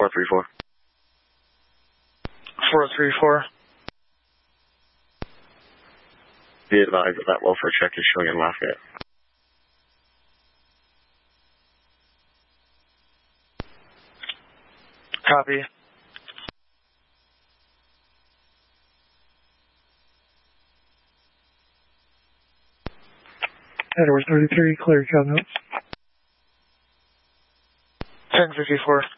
4034. 4034. Be advised that that welfare check is showing in Lafayette. Copy. Edward 33, clear, count notes. 1054.